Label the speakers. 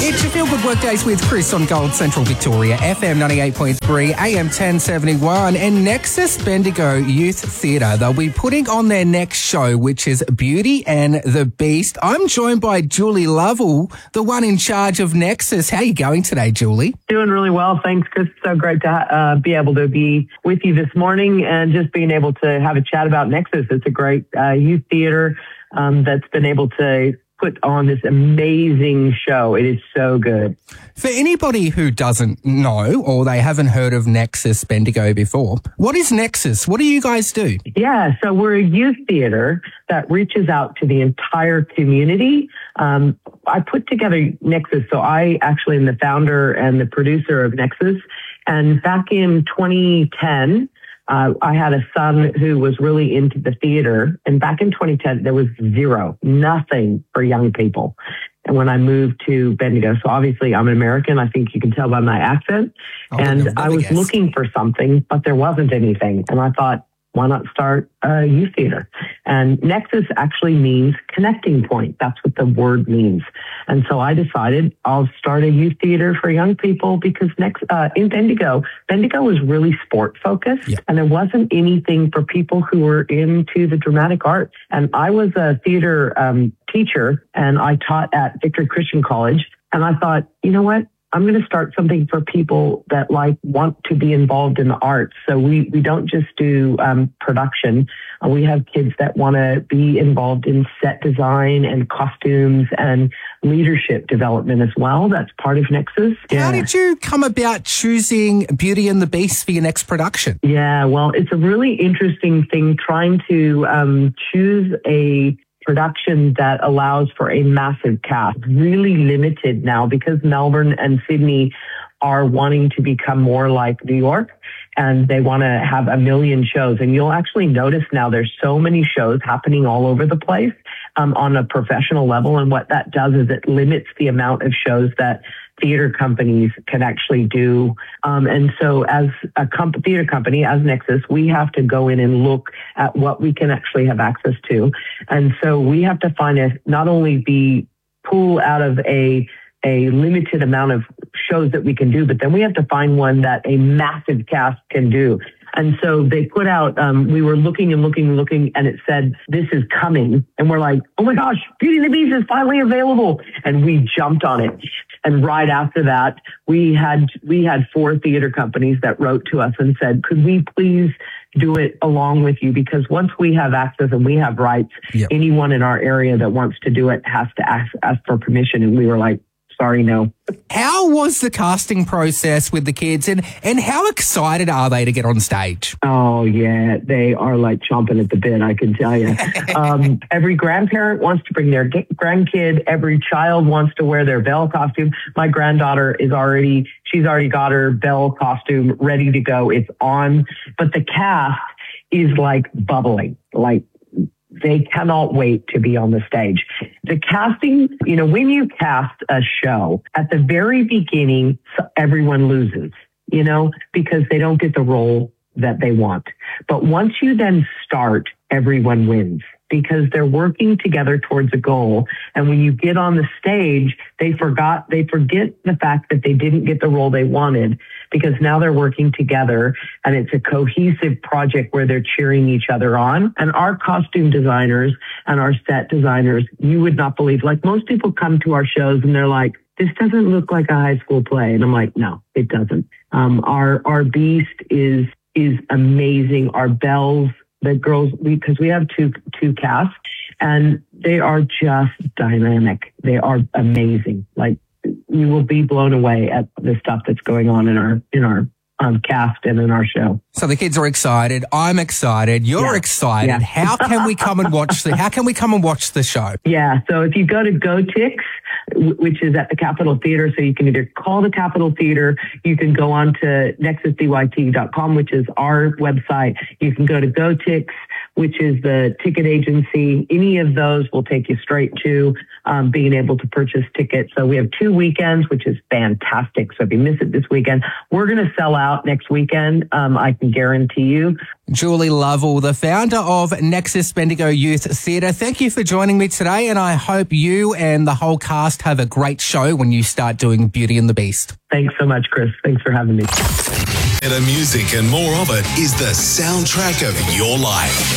Speaker 1: It's your Feel Good Workdays with Chris on Gold Central Victoria, FM 98.3, AM 1071, and Nexus Bendigo Youth Theatre. They'll be putting on their next show, which is Beauty and the Beast. I'm joined by Julie Lovell, the one in charge of Nexus. How are you going today, Julie?
Speaker 2: Doing really well. Thanks, Chris. So great to be able to be with you this morning and just being able to have a chat about Nexus. It's a great youth theatre that's been able to put on this amazing show. It is so good.
Speaker 1: For anybody who doesn't know or they haven't heard of Nexus Bendigo before, what is Nexus? What do you guys do?
Speaker 2: Yeah, so we're a youth theater that reaches out to the entire community. I put together Nexus, so I actually am the founder and the producer of Nexus. And back in 2010, I had a son who was really into the theater. And back in 2010, there was nothing for young people. And when I moved to Bendigo, so obviously I'm an American. I think you can tell by my accent. And I was looking for something, but there wasn't anything. And I thought, why not start a youth theater? And Nexus actually means connecting point. That's what the word means. And so I decided I'll start a youth theater for young people because in Bendigo was really sport focused, and there wasn't anything for people who were into the dramatic arts. And I was a theater teacher, and I taught at Victory Christian College. And I thought, you know what? I'm going to start something for people that want to be involved in the arts. So we don't just do production. We have kids that want to be involved in set design and costumes and leadership development as well. That's part of Nexus.
Speaker 1: How did you come about choosing Beauty and the Beast for your next production?
Speaker 2: Yeah, well, it's a really interesting thing trying to choose a production that allows for a massive cast. Really limited now because Melbourne and Sydney are wanting to become more like New York, and they want to have 1 million shows. And you'll actually notice now there's so many shows happening all over the place on a professional level. And what that does is it limits the amount of shows that theater companies can actually do. And so as a theater company, as Nexus, we have to go in and look at what we can actually have access to. And so we have to not only pull out of a limited amount of shows that we can do, but then we have to find one that a massive cast can do. And so they put out, we were looking, and it said, this is coming. And we're like, oh my gosh, Beauty and the Beast is finally available. And we jumped on it. And right after that, we had 4 theater companies that wrote to us and said, could we please do it along with you? Because once we have access and we have rights, anyone in our area that wants to do it has to ask for permission. And we were like, sorry, no.
Speaker 1: How was the casting process with the kids and how excited are they to get on stage?
Speaker 2: Oh, yeah. They are like chomping at the bit, I can tell you. Every grandparent wants to bring their grandkid. Every child wants to wear their Belle costume. My granddaughter she's already got her Belle costume ready to go. It's on. But the cast is like bubbling, they cannot wait to be on the stage. The casting, when you cast a show, at the very beginning, everyone loses, because they don't get the role that they want. But once you then start, everyone wins because they're working together towards a goal. And when you get on the stage, they forget the fact that they didn't get the role they wanted because now they're working together and it's a cohesive project where they're cheering each other on. And our costume designers and our set designers, you would not believe, most people come to our shows and they're like, this doesn't look like a high school play. And I'm like, no, it doesn't. Our Beast is amazing. Our Bells, the girls, because we have two casts, and they are just dynamic. They are amazing. You will be blown away at the stuff that's going on in our cast and in our show.
Speaker 1: So the kids are excited. I'm excited. You're excited. Yeah. How can we come and watch the show?
Speaker 2: Yeah. So if you go to GoTix, which is at the Capitol Theater, so you can either call the Capitol Theater, you can go on to nexusdyt.com, which is our website. You can go to GoTix, which is the ticket agency. Any of those will take you straight to being able to purchase tickets. So we have 2 weekends, which is fantastic. So if you miss it this weekend, we're going to sell out next weekend. I can guarantee you.
Speaker 1: Julie Lovell, the founder of Nexus Bendigo Youth Theatre. Thank you for joining me today, and I hope you and the whole cast have a great show when you start doing Beauty and the Beast.
Speaker 2: Thanks so much, Chris. Thanks for having me.
Speaker 3: Better music and more of it is the soundtrack of your life.